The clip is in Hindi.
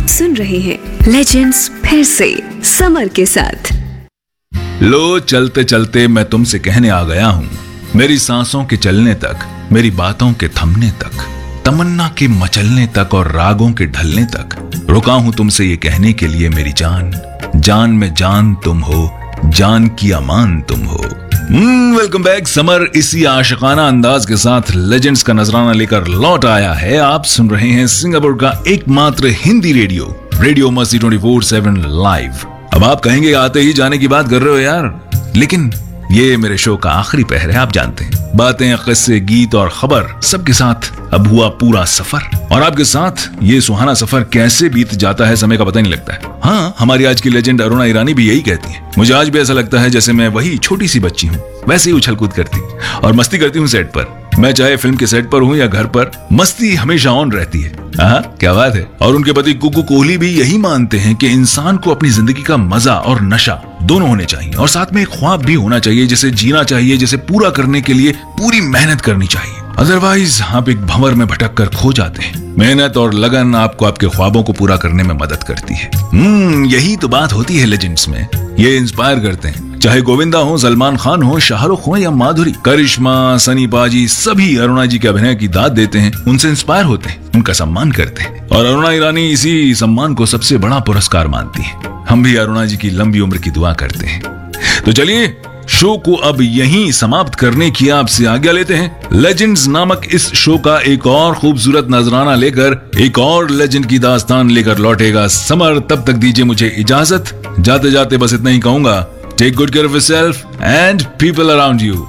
सुन रहे हैं लेजेंड्स फिर से समर के साथ। लो चलते चलते मैं तुमसे कहने आ गया हूँ, मेरी सांसों के चलने तक, मेरी बातों के थमने तक, तमन्ना के मचलने तक और रागों के ढलने तक रुका हूं तुमसे ये कहने के लिए मेरी जान, जान में जान तुम हो, जान की अमान तुम हो। Welcome back. समर इसी आशिकाना अंदाज के साथ लेजेंड्स का नजराना लेकर लौट आया है। आप सुन रहे हैं सिंगापुर का एकमात्र हिंदी रेडियो मस्ती 24/7 लाइव। अब आप कहेंगे आते ही जाने की बात कर रहे हो यार, लेकिन ये मेरे शो का आखिरी पहर है। आप जानते हैं, बातें, किस्से, गीत और खबर सबके साथ अब हुआ पूरा सफर, और आपके साथ ये सुहाना सफर कैसे बीत जाता है समय का पता नहीं लगता है। हाँ, हमारी आज की लेजेंड अरुणा ईरानी भी यही कहती है, मुझे आज भी ऐसा लगता है जैसे मैं वही छोटी सी बच्ची हूँ, वैसे ही उछल कूद करती और मस्ती करती हूँ सेट पर। मैं चाहे फिल्म के सेट पर हूँ या घर पर, मस्ती हमेशा ऑन रहती है। हाँ, क्या बात है। और उनके पति कुकू कोहली भी यही मानते हैं कि इंसान को अपनी जिंदगी का मजा और नशा दोनों होने चाहिए, और साथ में एक ख्वाब भी होना चाहिए जिसे जीना चाहिए, जिसे पूरा करने के लिए पूरी मेहनत करनी चाहिए। अदरवाइज आप एक भंवर में भटक कर खो जाते हैं। मेहनत और लगन आपको आपके ख्वाबों को पूरा करने में मदद करती है। यही तो बात होती है लेजेंड्स में, ये इंस्पायर करते हैं। चाहे गोविंदा हो, सलमान खान हो, शाहरुख हो या माधुरी, करिश्मा, सनी पाजी, सभी अरुणा जी के अभिनय की दाद देते हैं, उनसे इंस्पायर होते हैं, उनका सम्मान करते हैं, और अरुणा ईरानी इसी सम्मान को सबसे बड़ा पुरस्कार मानती है। हम भी अरुणा जी की लंबी उम्र की दुआ करते हैं। तो चलिए शो को अब यहीं समाप्त करने की आपसे आज्ञा लेते हैं। लेजेंड्स नामक इस शो का एक और खूबसूरत नजराना लेकर एक और लेजेंड की दास्तान लेकर लौटेगा समर। तब तक दीजिए मुझे इजाजत। जाते जाते बस इतना ही कहूंगा, take good care of yourself and people around you.